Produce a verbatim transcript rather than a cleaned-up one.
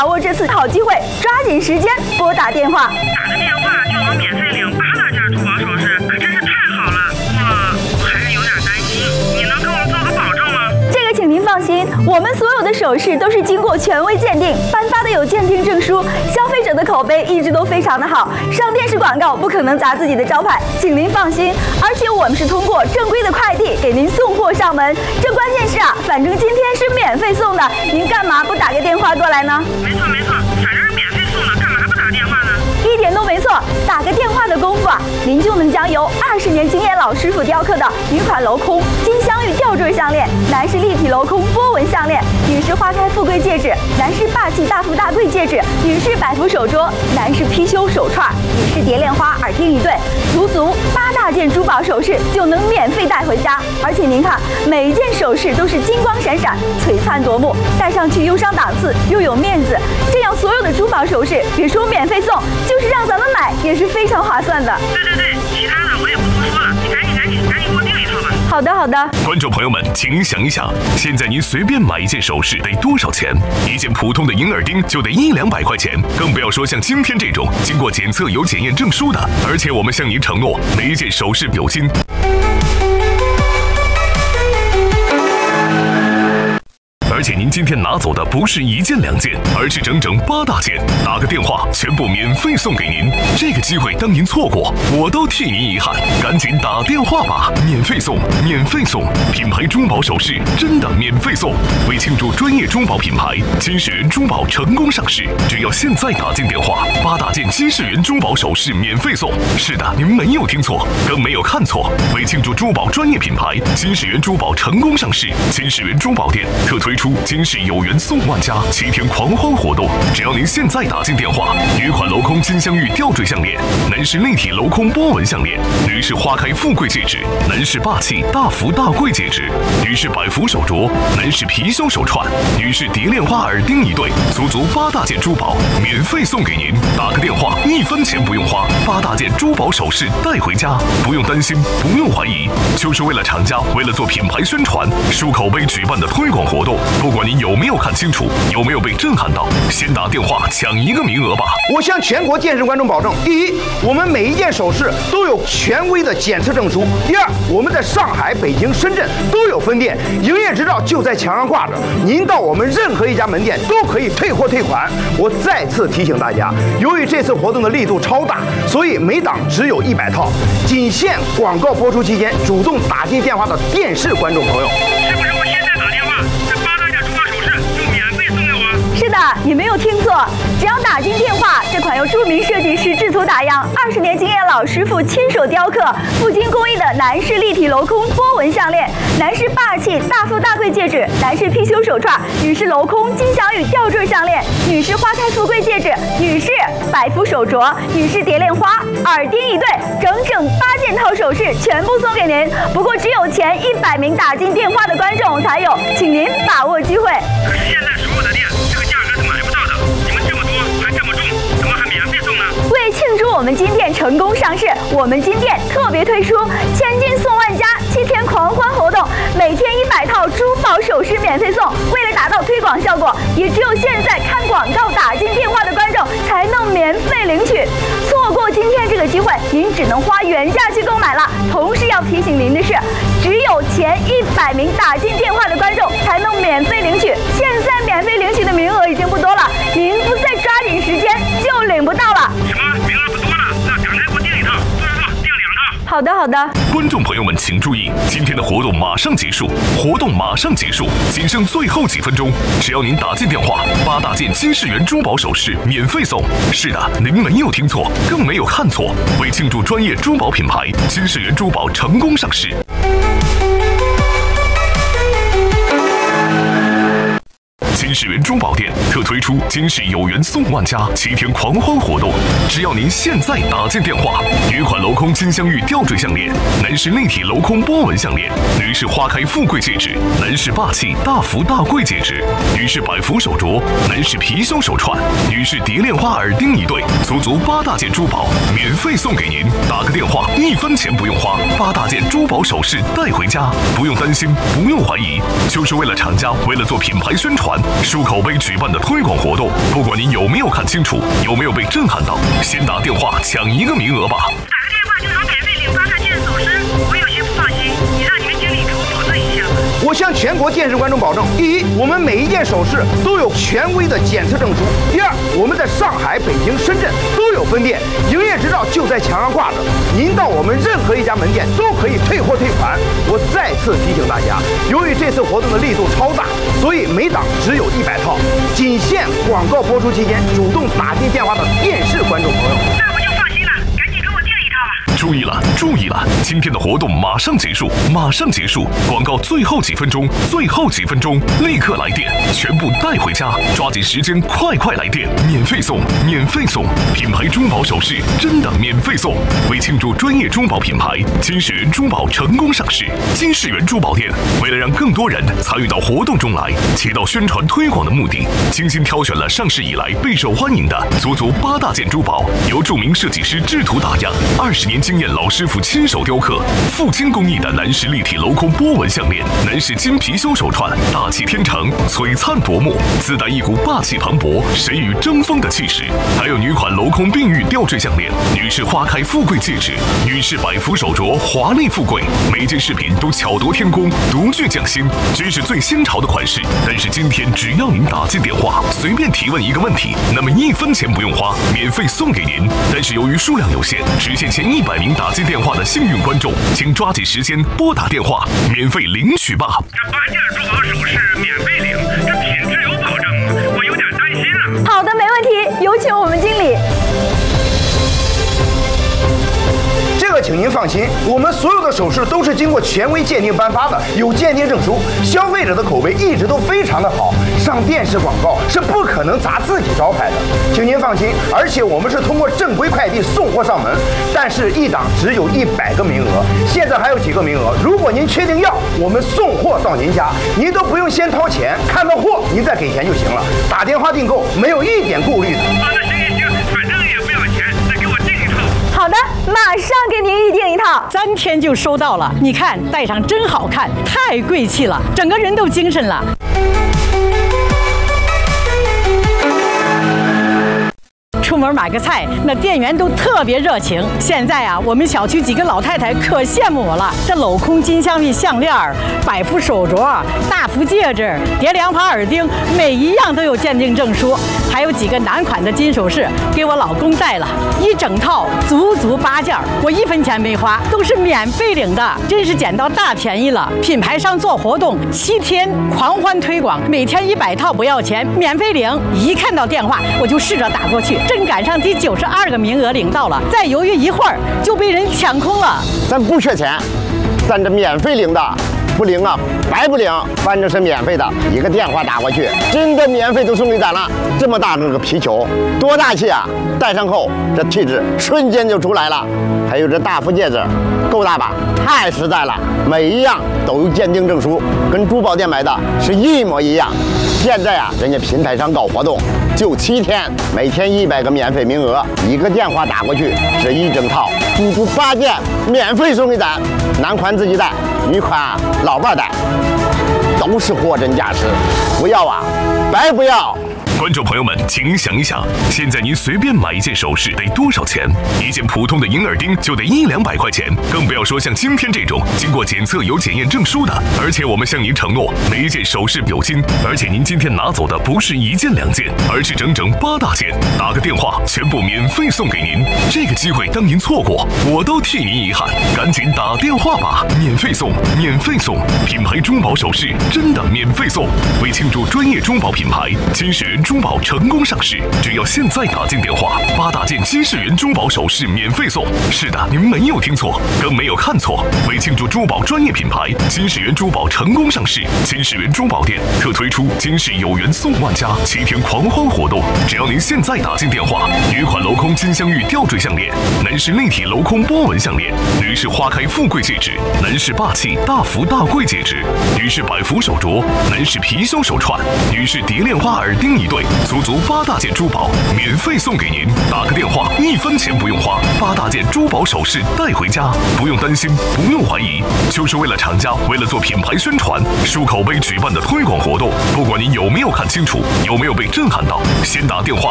把握这次好机会，抓紧时间拨打电话。 打个电话就能免费领八大件珠宝首饰，可真是太好了。我还是有点担心，你能给我们做个保证吗？ 这个请您放心，我们所有的首饰都是经过权威鉴定，颁发的有鉴定证书，消费者的口碑一直都非常的好。上电视广告不可能砸自己的招牌，请您放心。而且我们是通过正规的快递给您送货上门。这关键是啊，反正今天是免费送的，您干嘛不打个电话过来呢？ 没错没错，反正是免费送的，干嘛不打电话呢？ 一点都没错，打个电话的功夫啊，您就能将由二十年经验老师傅雕刻的女款镂空金镶玉吊坠项链、男士立体镂空波纹项链、女士花开富贵戒指、男士霸气大富大贵戒指、女士百福手镯、男士貔貅手串、女士蝶恋花耳钉一对，足足八大件珠宝首饰就能免费带回家。而且您看，每一件首饰都是金光闪闪、璀璨夺目，戴上去又上档次又有面子。这样所有的珠宝首饰，别说免费送，就是让咱们买也是非常划算的。 对对对，其他的我也不多说了，你赶紧赶紧赶紧给我订一套吧。 好的好的。 观众朋友们，请您想一想，现在您随便买一件首饰得多少钱？一件普通的银耳钉就得一两百块钱，更不要说像今天这种经过检测有检验证书的。而且我们向您承诺，每一件首饰表金。而且您今天拿走的不是一件两件，而是整整八大件。打个电话，全部免费送给您。这个机会当您错过，我都替您遗憾。赶紧打电话吧，免费送，免费送！品牌珠宝首饰真的免费送。为庆祝专业珠宝品牌金世缘珠宝成功上市，只要现在打进电话，八大件金世缘珠宝首饰免费送。是的，您没有听错，更没有看错。为庆祝珠宝专业品牌金世缘珠宝成功上市，金世缘珠宝店特推出今世有缘送万家七天狂欢活动，只要您现在打进电话，女款镂空金镶玉吊坠项链，男士立体镂空波纹项链，女士花开富贵戒指，男士霸气大福大贵戒指，女士百福手镯，男士貔貅手串，女士蝶恋花耳钉一对，足足八大件珠宝免费送给您。打个电话，一分钱不用花，八大件珠宝首饰带回家，不用担心，不用怀疑，就是为了厂家为了做品牌宣传、树口碑举办的推广活动。不管您有没有看清楚，有没有被震撼到，先打电话抢一个名额吧。 我向全国电视观众保证：第一，我们每一件首饰都有权威的检测证书；第二，我们在上海、北京、深圳都有分店，营业执照就在墙上挂着，您到我们任何一家门店都可以退货退款。我再次提醒大家，由于这次活动的力度超大，所以每档只有一百套，仅限广告播出期间主动打进电话的电视观众朋友。 是不是我现在打电话，这八大件珠宝首饰就免费送给我？ 是的，你没有听错，只要打进电话，这款由著名设计师制图打样、二十年经验老师傅亲手雕刻、富金工艺的男士立体镂空波纹项链、男士霸气大富大贵戒指、男士貔貅手串、女士镂空金镶玉吊坠项链、女士花开富贵戒指、女士百福手镯、女士蝶恋花耳钉一对，整整八件套首饰全部送给您。不过只有前一百名打进电话的观众才有，请您把握机会。 可是现在所有的店这个价格是买不到的，你们这么多还这么重，怎么还免费送呢？ 为庆祝我们金店成功上市，我们金店特别推出千金送万家七天狂欢活动，每天一百套珠宝首饰免费送。为了达到推广效果，也只有现在看广告打进电话的观众才能免费领取。错过今天这个机会，您只能花原价去购买了。同时要提醒您的是，只有前一百名打进电话的观众才能免费领取，现在免费领取的名额已经不多了，您不再抓紧时间就领不到了。 什么名额不多了？那赶快给我订一套，不不不，订两套。 好的好的。 观众朋友们请注意，今天的活动马上结束，活动马上结束，仅剩最后几分钟，只要您打进电话，八大件金世缘珠宝首饰免费送。是的，您没有听错，更没有看错。为庆祝专业珠宝品牌金世缘珠宝成功上市，金世缘珠宝店特推出今世有缘送万家七天狂欢活动，只要您现在打进电话，女款镂空金镶玉吊坠项链，男士立体镂空波纹项链，女士花开富贵戒指，男士霸气大福大贵戒指，女士百福手镯，男士貔貅手串，女士蝶恋花耳钉一对，足足八大件珠宝免费送给您。打个电话，一分钱不用花，八大件珠宝首饰带回家，不用担心，不用怀疑，就是为了厂家为了做品牌宣传、 漱口杯举办的推广活动，不管您有没有看清楚，有没有被震撼到，先打电话抢一个名额吧。 打个电话就能免费领八大件首饰，我有些不放心，你让你们经理给我保证一下吧。 我向全国电视观众保证：第一，我们每一件首饰都有权威的检测证书；第二，我们在上海、北京、深圳都有分店，营业执照就在墙上挂着。您到我们任何一家门店都可以退货退款。我再次提醒大家，由于这次活动的力度超大，所以每档只有一百套，仅限广告播出期间主动打进电话的电视观众朋友。 那我就放心了，赶紧给我订一套吧。 注意了，注意了！今天的活动马上结束，马上结束！广告最后几分钟，最后几分钟，立刻来电，全部带回家！抓紧时间，快快来电，免费送，免费送！品牌珠宝首饰真的免费送！为庆祝专业珠宝品牌金世缘珠宝成功上市，金世缘珠宝店为了让更多人参与到活动中来，起到宣传推广的目的，精心挑选了上市以来备受欢迎的足足八大件珠宝，由著名设计师制图打样，二十年经验老师傅亲手雕刻，富金工艺的南式立体镂空波纹项链，南式金貔貅手串，大气天成，璀璨夺目，自带一股霸气磅礴、谁与争锋的气势。还有女款镂空碧玉吊坠项链，女士花开富贵戒指，女士百福手镯，华丽富贵，每件饰品都巧夺天工，独具匠心，真是最新潮的款式。但是今天只要您打进电话，随便提问一个问题，那么一分钱不用花，免费送给您。但是由于数量有限，只限前一百名打进电话的幸运观众，请抓紧时间拨打电话，免费领取吧。 这八件珠宝首饰免费领，这品质有保证吗？我有点担心啊。 好的，没问题，有请我们经理。 这个请您放心，我们所有的首饰都是经过权威鉴定颁发的，有鉴定证书，消费者的口碑一直都非常的好，上电视广告是不可能砸自己招牌的，请您放心。而且我们是通过正规快递送货上门，但是一档只有一百个名额，现在还有几个名额，如果您确定要，我们送货到您家，您都不用先掏钱，看到货您再给钱就行了，打电话订购没有一点顾虑的。 啊，那行行行，反正也不要钱，再给我订一套。 好的，马上给您预定一套。 三天就收到了，你看戴上真好看，太贵气了，整个人都精神了。出门买个菜，那店员都特别热情。现在啊，我们小区几个老太太可羡慕我了。这镂空金镶玉项链、百福手镯、大福戒指、叠两把耳钉，每一样都有鉴定证书。还有几个男款的金首饰，给我老公戴了，一整套足足八件，我一分钱没花，都是免费领的，真是捡到大便宜了。品牌商做活动，七天狂欢推广，每天一百套不要钱，免费领。一看到电话，我就试着打过去。正赶上第九十二个名额领到了，再犹豫一会儿就被人抢空了。 咱不缺钱，咱这免费领的，不领啊白不领，反正是免费的。一个电话打过去，真的免费都送给咱了。这么大那个皮球，多大气啊！戴上后，这气质瞬间就出来了。还有这大福戒指，够大吧？太实在了，每一样都有鉴定证书，跟珠宝店买的是一模一样。现在啊，人家平台上搞活动，就七天，每天一百个免费名额，一个电话打过去是一整套，足足八件免费送给咱。男款自己戴，女款老伴戴，都是货真价实，不要啊，白不要。 观众朋友们，请您想一想，现在您随便买一件首饰得多少钱？一件普通的银耳钉就得一两百块钱，更不要说像今天这种经过检测有检验证书的。而且我们向您承诺，每一件首饰有金，而且您今天拿走的不是一件两件，而是整整八大件。打个电话，全部免费送给您。这个机会当您错过，我都替您遗憾。赶紧打电话吧，免费送，免费送！品牌珠宝首饰真的免费送！为庆祝专业珠宝品牌金世缘珠宝成功上市，只要现在打进电话，八大件金世缘珠宝首饰免费送。是的，您没有听错，更没有看错。为庆祝珠宝专业品牌金世缘珠宝成功上市，金世缘珠宝店特推出金世有缘送万家七天狂欢活动。只要您现在打进电话，女款镂空金镶玉吊坠项链，男士立体镂空波纹项链，女士花开富贵戒指，男士霸气大福大贵戒指，女士百福手镯，男士貔貅手串，女士蝶恋花耳钉一对。 对，足足八大件珠宝免费送给您。打个电话，一分钱不用花，八大件珠宝首饰带回家，不用担心，不用怀疑，就是为了厂家为了做品牌宣传、树口碑举办的推广活动。不管您有没有看清楚，有没有被震撼到，先打电话